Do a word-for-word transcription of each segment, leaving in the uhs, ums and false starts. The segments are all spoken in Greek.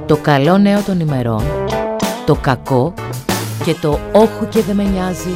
Το καλό νέο των ημερών, το κακό και το όχου και δεν με νοιάζει.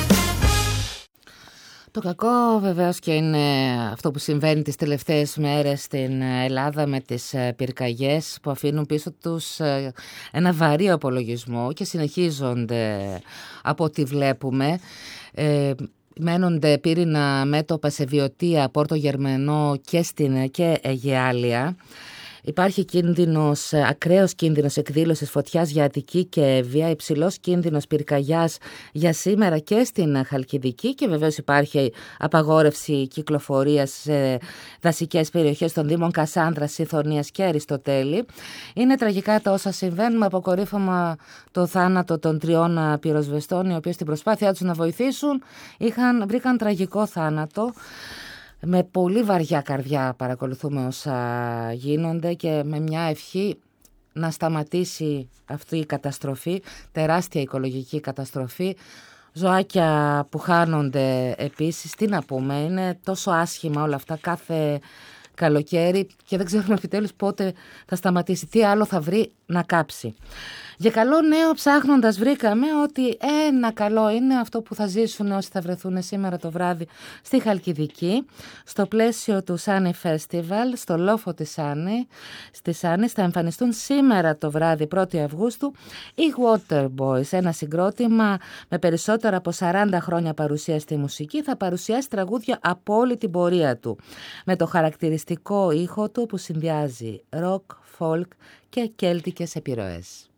Το κακό βεβαίως και είναι αυτό που συμβαίνει τις τελευταίες μέρες στην Ελλάδα με τις πυρκαγιές που αφήνουν πίσω τους ένα βαρύ απολογισμό και συνεχίζονται από ό,τι βλέπουμε. Ε, μένονται πύρινα μέτωπα σε Βιωτία, Πόρτο Γερμενό και στην και Αιγαιάλια. Υπάρχει κίνδυνος, ακραίος κίνδυνος εκδήλωσης φωτιάς για Αττική και Εύβοια, υψηλός κίνδυνος πυρκαγιάς για σήμερα και στην Χαλκιδική και βεβαίως υπάρχει απαγόρευση κυκλοφορίας σε δασικές περιοχές των Δήμων Κασάνδρας, Συθωνίας και Αριστοτέλη. Είναι τραγικά τα όσα συμβαίνουν, με αποκορύφωμα το θάνατο των τριών πυροσβεστών, οι οποίοι στην προσπάθειά τους να βοηθήσουν είχαν, βρήκαν τραγικό θάνατο. Με πολύ βαριά καρδιά παρακολουθούμε όσα γίνονται και με μια ευχή να σταματήσει αυτή η καταστροφή, τεράστια οικολογική καταστροφή. Ζωάκια που χάνονται επίσης, τι να πούμε, είναι τόσο άσχημα όλα αυτά κάθε καλοκαίρι και δεν ξέρουμε επιτέλους πότε θα σταματήσει, τι άλλο θα βρει να κάψει. Για καλό νέο ψάχνοντας βρήκαμε ότι ένα καλό είναι αυτό που θα ζήσουν όσοι θα βρεθούν σήμερα το βράδυ στη Χαλκιδική, στο πλαίσιο του Sunny Festival, στο λόφο της Sunny, στη Sunny θα εμφανιστούν σήμερα το βράδυ πρώτη Αυγούστου οι Water Boys, ένα συγκρότημα με περισσότερα από σαράντα χρόνια παρουσία στη μουσική, θα παρουσιάσει τραγούδια από όλη την πορεία του, με το χαρακτηριστικό ήχο του που συνδυάζει rock, folk και κέλτικες επιρροές.